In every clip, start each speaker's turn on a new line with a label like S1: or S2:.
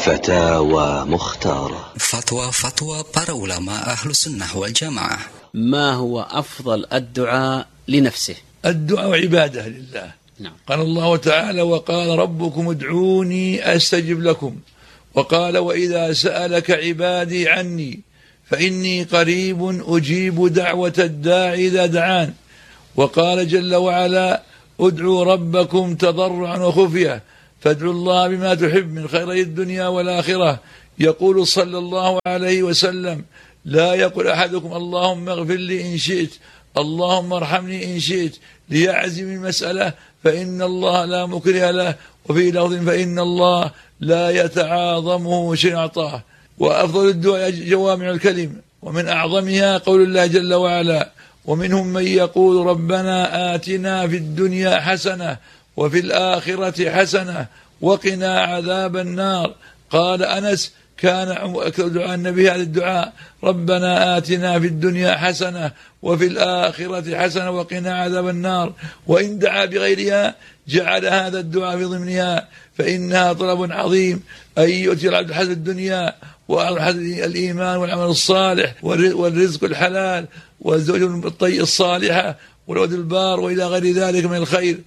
S1: فتاوى مختارة.
S2: فتوى para ulama أهل السنة والجماعة.
S3: ما هو أفضل الدعاء لنفسه؟
S4: الدعاء عبادة لله.
S3: نعم.
S4: قال الله تعالى: وقال ربكم ادعوني أستجب لكم. وقال: وإذا سألك عبادي عني فإني قريب أجيب دعوة الداعي إذا دعان. وقال جل وعلا: ادعوا ربكم تضرعا وخفية فادعوا الله بما تحب من خيري الدنيا والآخرة. يقول صلى الله عليه وسلم: لا يقول أحدكم اللهم اغفر لي إن شئت، اللهم ارحمني إن شئت، ليعزم المسألة فإن الله لا مكره له، وفي لفظ فإن الله لا يتعاظمه شيء أعطاه. وأفضل الدعاء جوامع الكلم، ومن أعظمها قول الله جل وعلا: ومنهم من يقول ربنا آتنا في الدنيا حسنة وفي الآخرة حسنة وقنا عذاب النار. قال أنس: كان أكثر دعاء النبي هذا الدعاء: ربنا آتنا في الدنيا حسنة وفي الآخرة حسنة وقنا عذاب النار. وإن دعا بغيرها جعل هذا الدعاء في ضمنها، فإنها طلب عظيم أن يؤتي العبد حسب الدنيا وحسب الإيمان والعمل الصالح والرزق الحلال والزوج الطيب الصالحة والولد البار وإلى غير ذلك من الخير،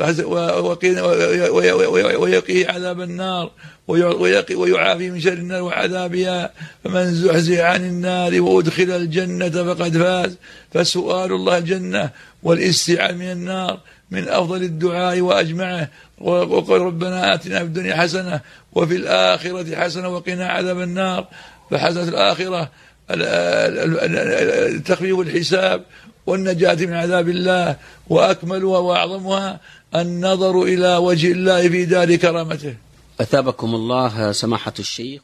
S4: ويقيه عذاب النار ويعافي من شر النار وعذابها. فمن زحزح عن النار وأدخل الجنة فقد فاز. فسؤال الله الجنة والاستعاذة من النار من أفضل الدعاء وأجمعه. وقال: ربنا آتنا في الدنيا حسنة وفي الآخرة حسنة وقنا عذاب النار. فحسنة الآخرة تخفيف الحساب والنجاة من عذاب الله، وأكملها وأعظمها النظر إلى وجه الله في دار كرامته.
S3: أثابكم الله سماحة الشيخ.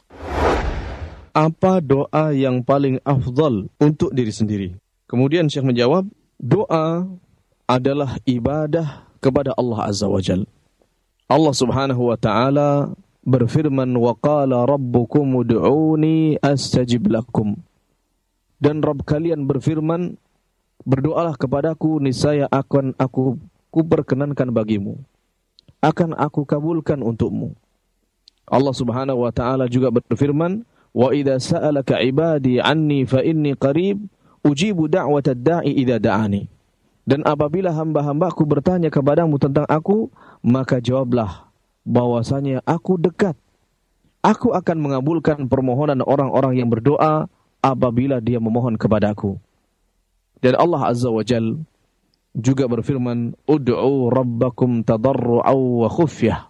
S5: Apa doa yang paling afdal untuk diri sendiri? Kemudian Syekh menjawab, doa adalah ibadah kepada Allah Azza wa Jal. Allah Subhanahu wa Ta'ala berfirman, wa qala rabbukum ud'uni astajib lakum. Dan Rabb kalian berfirman, berdoalah kepadaku, niscaya akan aku perkenankan bagimu, akan aku kabulkan untukmu. Allah Subhanahu wa Ta'ala juga berfirman, wa idza sa'alaka ibadi anni fa inni qarib ujibu da'watad da'i idza da'ani. Dan apabila hamba-hambaku bertanya kepadamu tentang aku, maka jawablah bahwasanya aku dekat. Aku akan mengabulkan permohonan orang-orang yang berdoa apabila dia memohon kepadaku. Dan Allah Azza wa Jal juga berfirman, ud'u rabbakum tadarru'aw wa khufyah.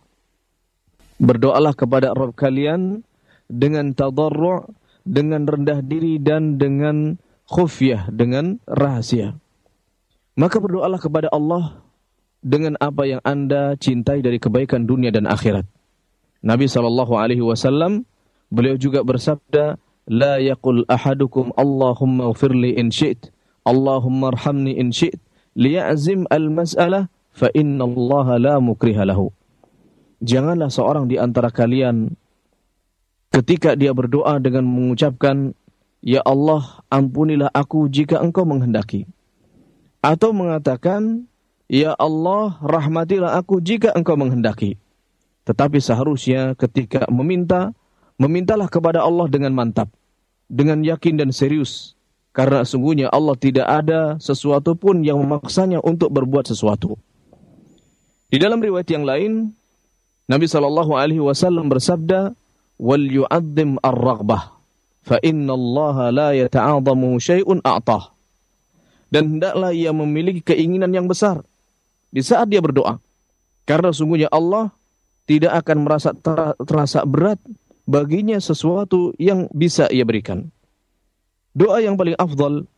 S5: Berdoalah kepada Rabb kalian dengan tadarru', dengan rendah diri, dan dengan khufyah, dengan rahasia. Maka berdoalah kepada Allah dengan apa yang Anda cintai dari kebaikan dunia dan akhirat. Nabi SAW, beliau juga bersabda, la yaqul ahadukum Allahumma ghfirli in syi'it, Allahumma arhamni in syi'it, liya'zim al-mas'alah, fa inna Allah la mukriha lahu. Janganlah seorang di antara kalian ketika dia berdoa dengan mengucapkan, ya Allah ampunilah aku jika engkau menghendaki, atau mengatakan, ya Allah rahmatilah aku jika engkau menghendaki. Tetapi seharusnya ketika memintalah kepada Allah dengan mantap, dengan yakin dan serius, karena sungguhnya Allah tidak ada sesuatu pun yang memaksanya untuk berbuat sesuatu. Di dalam riwayat yang lain, Nabi SAW bersabda, wal yu'adzim ar-raghbah, fa inna Allah la yata'adhamu syai'un a'tah. Dan hendaklah ia memiliki keinginan yang besar di saat dia berdoa, karena sungguhnya Allah tidak akan merasa terasa berat baginya sesuatu yang bisa ia berikan. Doa yang paling afdal